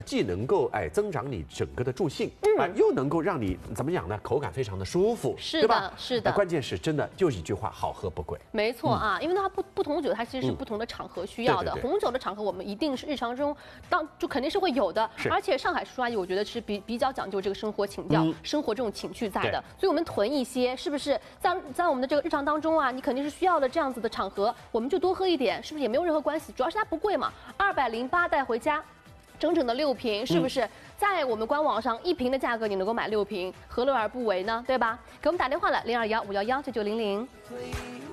既能够增长你整个的助兴，又能够让你怎么讲呢？口感非常的舒服， 是对吧？ 的，是的。 关键是真的就是一句话，好喝不贵。 没错啊，因为它不同酒它其实是不同的场合需要的。 对对对红酒的场合我们一定是日常中就肯定是会有的，而且上海叔叔阿姨我觉得是比较讲究这个生活情调、生活这种情趣在的，所以我们囤一些，是不是在我们的这个日常当中啊，你肯定是需要的这样子的场合，我们就多喝一点，是不是也没有任何关系？主要是它不贵嘛，208带回家。整整的6瓶，是不是在我们官网上1瓶的价格你能够买6瓶，何乐而不为呢？对吧？给我们打电话来0215119900。